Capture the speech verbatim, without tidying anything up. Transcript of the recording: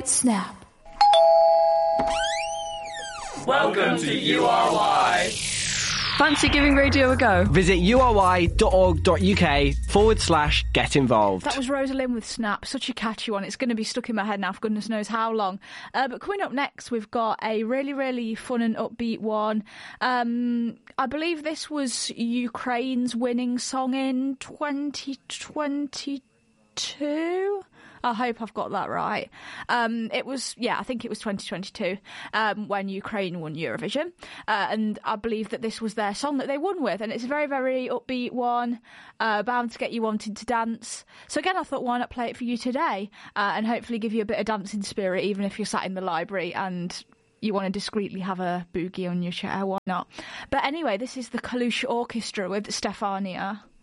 with Snap. Welcome to U R Y. Fancy giving radio a go? Visit ury.org.uk forward slash get involved. That was Rosalind with Snap. Such a catchy one. It's going to be stuck in my head now for goodness knows how long. Uh, but coming up next, we've got a really, really fun and upbeat one. Um, I believe this was Ukraine's winning song in twenty twenty-two. I hope I've got that right. Um, it was, yeah, I think it was twenty twenty-two um, when Ukraine won Eurovision. Uh, and I believe that this was their song that they won with. And it's a very, very upbeat one, uh, bound to get you wanting to dance. So again, I thought, why not play it for you today? Uh, and hopefully give you a bit of dancing spirit, even if you're sat in the library and you want to discreetly have a boogie on your chair. Why not? But anyway, this is the Kalush Orchestra with Stefania.